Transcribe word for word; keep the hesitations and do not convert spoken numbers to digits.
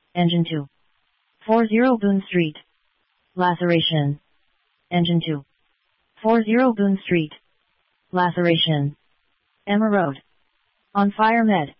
Engine two. forty Boone Street. Laceration. Engine two. forty Boone Street. Laceration. Emma Road. On fire med.